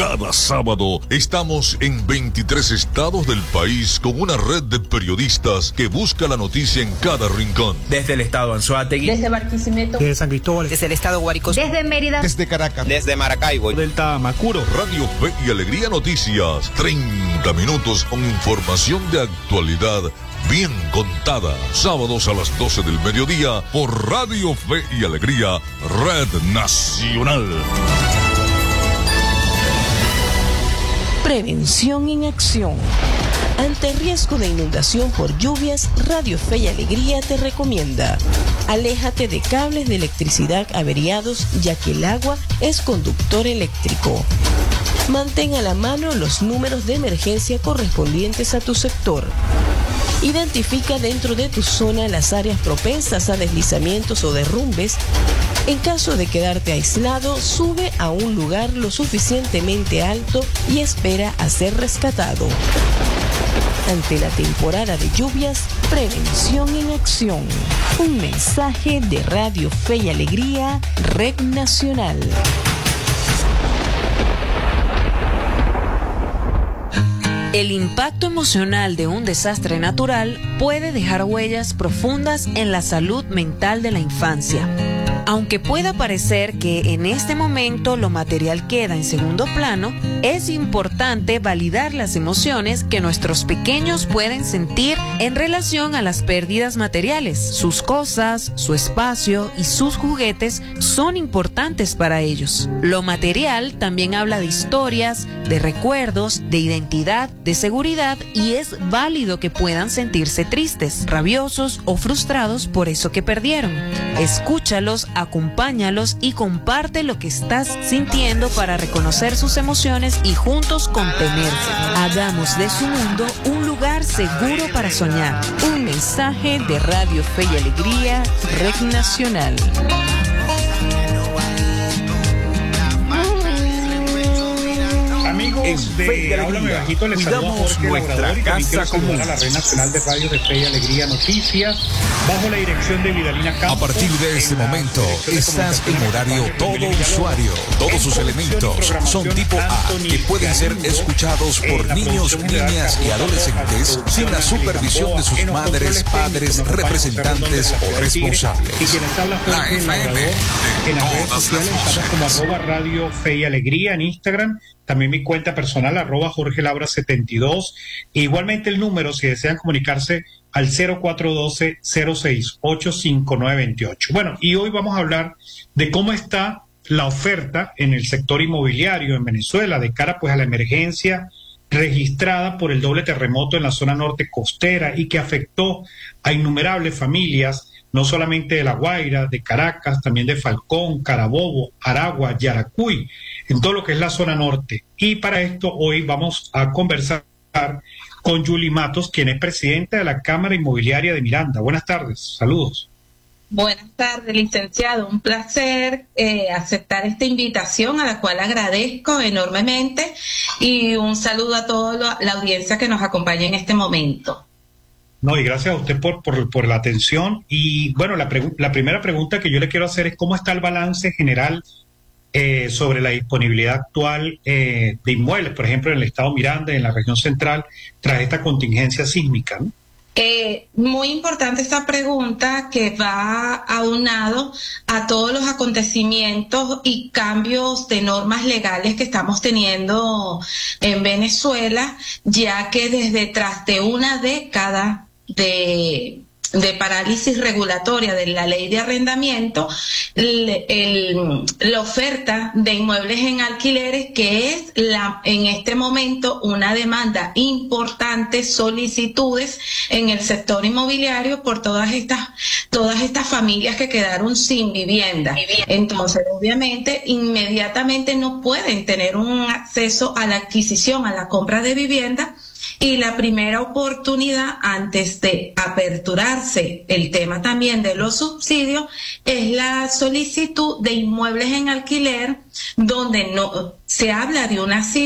Cada sábado estamos en 23 estados del país con una red de periodistas que busca la noticia en cada rincón. Desde el estado Anzoátegui, desde Barquisimeto, desde San Cristóbal, desde el estado Guárico, desde Mérida, desde Caracas, desde Maracaibo, del Tamacuro. Radio Fe y Alegría Noticias, 30 minutos con información de actualidad bien contada. Sábados a las 12 del mediodía por Radio Fe y Alegría, Red Nacional. Prevención en acción. Ante riesgo de inundación por lluvias, Radio Fe y Alegría te recomienda: aléjate de cables de electricidad averiados, ya que el agua es conductor eléctrico. Mantén a la mano los números de emergencia correspondientes a tu sector. Identifica dentro de tu zona las áreas propensas a deslizamientos o derrumbes. En caso de quedarte aislado, sube a un lugar lo suficientemente alto y espera a ser rescatado. Ante la temporada de lluvias, prevención en acción. Un mensaje de Radio Fe y Alegría, Red Nacional. El impacto emocional de un desastre natural puede dejar huellas profundas en la salud mental de la infancia. Aunque pueda parecer que en este momento lo material queda en segundo plano, es importante validar las emociones que nuestros pequeños pueden sentir en relación a las pérdidas materiales. Sus cosas, su espacio y sus juguetes son importantes para ellos. Lo material también habla de historias, de recuerdos, de identidad, de seguridad, y es válido que puedan sentirse tristes, rabiosos o frustrados por eso que perdieron. Escúchalos, acompáñalos y comparte lo que estás sintiendo para reconocer sus emociones y juntos contenerse. Hagamos de su mundo un lugar seguro para soñar. Un mensaje de Radio Fe y Alegría, Red Nacional. Amigos de Háblame Bajito, les saluda Jorge Labrador y también quiero saludar a la Red Nacional de Radio de Fe y Alegría Noticias, bajo la dirección de Vidalina Campos. A partir de este momento, estás en horario todo usuario. Todos sus elementos son tipo A, que pueden ser escuchados por niños, niñas y adolescentes sin la supervisión de sus madres, padres, representantes o responsables. Y quienes habla Jorge Labrador. En las redes sociales estamos como @Radio Fe y Alegría en Instagram. También mi cuenta personal, @Jorge Labra 72. E igualmente el número, si desean comunicarse, al 0412-06-85928. Bueno, y hoy vamos a hablar de cómo está la oferta en el sector inmobiliario en Venezuela, de cara pues a la emergencia registrada por el doble terremoto en la zona norte costera y que afectó a innumerables familias, no solamente de La Guaira, de Caracas, también de Falcón, Carabobo, Aragua, Yaracuy, en todo lo que es la zona norte. Y para esto hoy vamos a conversar con Yuli Matos, quien es presidenta de la Cámara Inmobiliaria de Miranda. Buenas tardes, saludos. Buenas tardes, licenciado. Un placer aceptar esta invitación, a la cual agradezco enormemente, y un saludo a toda la audiencia que nos acompaña en este momento. No, y gracias a usted por la atención. Y bueno, la primera pregunta que yo le quiero hacer es cómo está el balance general sobre la disponibilidad actual de inmuebles, por ejemplo, en el estado Miranda, en la región central, tras esta contingencia sísmica, ¿no? Muy importante esta pregunta, que va aunado a todos los acontecimientos y cambios de normas legales que estamos teniendo en Venezuela, ya que desde tras de una década de parálisis regulatoria de la ley de arrendamiento, la oferta de inmuebles en alquileres, que es en este momento una demanda importante, solicitudes en el sector inmobiliario por todas estas familias que quedaron sin vivienda. Entonces, obviamente, inmediatamente no pueden tener un acceso a la adquisición, a la compra de vivienda. Y la primera oportunidad, antes de aperturarse el tema también de los subsidios, es la solicitud de inmuebles en alquiler, donde no se habla de una